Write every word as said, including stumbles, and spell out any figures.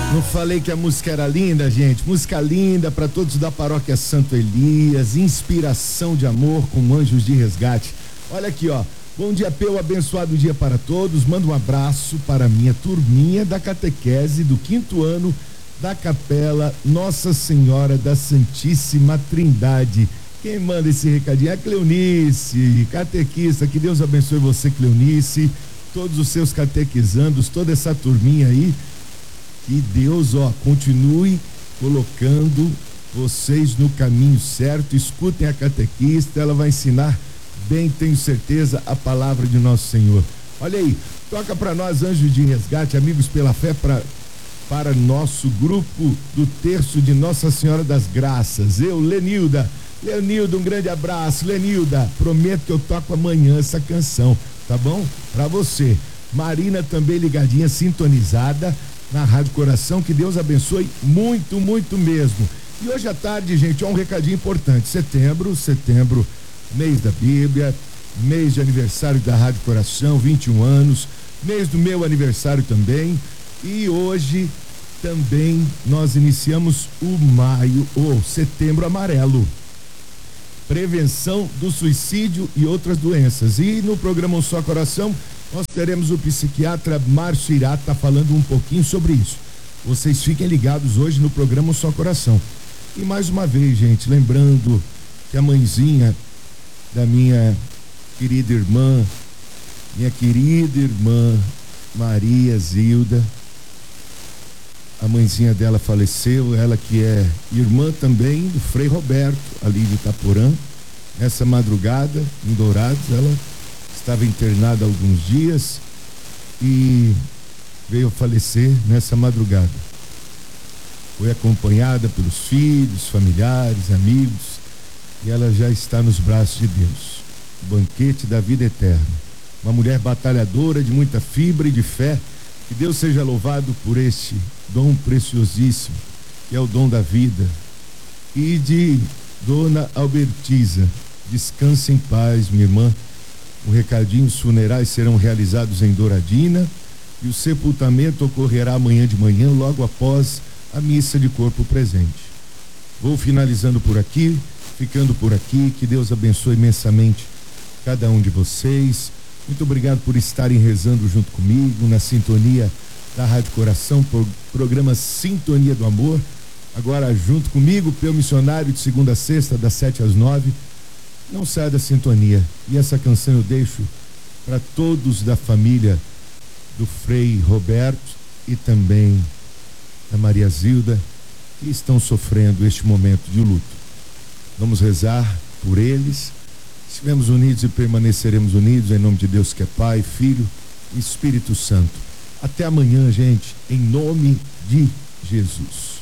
Não falei que a música era linda, gente? Música linda para todos da paróquia Santo Elias, inspiração de amor com anjos de resgate. Olha aqui, ó. Bom dia, Peu, abençoado dia para todos. Manda um abraço para a minha turminha da catequese do quinto ano da Capela Nossa Senhora da Santíssima Trindade. Quem manda esse recadinho é a Cleonice, catequista. Que Deus abençoe você, Cleonice, todos os seus catequizandos, toda essa turminha aí. Que Deus, ó, continue colocando vocês no caminho certo. Escutem a catequista, ela vai ensinar bem, tenho certeza, a palavra de nosso Senhor. Olha aí, toca para nós, Anjos de Resgate, Amigos pela Fé, pra, para nosso grupo do Terço de Nossa Senhora das Graças. Eu, Lenilda, Lenilda, um grande abraço. Lenilda, prometo que eu toco amanhã essa canção, tá bom? Para você. Marina também ligadinha, sintonizada na Rádio Coração. Que Deus abençoe muito, muito mesmo. E hoje à tarde, gente, ó, um recadinho importante. Setembro, setembro, mês da Bíblia, mês de aniversário da Rádio Coração, vinte e um anos, mês do meu aniversário também. E hoje também nós iniciamos o maio, ou setembro amarelo. Prevenção do suicídio e outras doenças. E no programa Um Só Coração, nós teremos o psiquiatra Márcio Irata falando um pouquinho sobre isso. Vocês fiquem ligados hoje no programa Um Só Coração. E mais uma vez, gente, lembrando que a mãezinha da minha querida irmã, minha querida irmã Maria Zilda, a mãezinha dela faleceu, ela que é irmã também do Frei Roberto, ali de Itaporã. Nessa madrugada, em Dourados, ela estava internada há alguns dias e veio falecer nessa madrugada. Foi acompanhada pelos filhos, familiares, amigos, e ela já está nos braços de Deus. O banquete da vida eterna. Uma mulher batalhadora, de muita fibra e de fé. Que Deus seja louvado por este dom preciosíssimo, que é o dom da vida. E de Dona Albertiza, descanse em paz, minha irmã. O recadinho, os funerais serão realizados em Douradina e o sepultamento ocorrerá amanhã de manhã, logo após a missa de corpo presente. Vou finalizando por aqui, ficando por aqui. Que Deus abençoe imensamente cada um de vocês. Muito obrigado por estarem rezando junto comigo na sintonia da Rádio Coração, pro, programa Sintonia do Amor. Agora junto comigo, Peu Missionário, de segunda a sexta, das sete às nove. Não saia da sintonia. E essa canção eu deixo para todos da família do Frei Roberto e também da Maria Zilda, que estão sofrendo este momento de luto. Vamos rezar por eles. Estivemos unidos e permaneceremos unidos em nome de Deus, que é Pai, Filho e Espírito Santo. Até amanhã, gente, em nome de Jesus.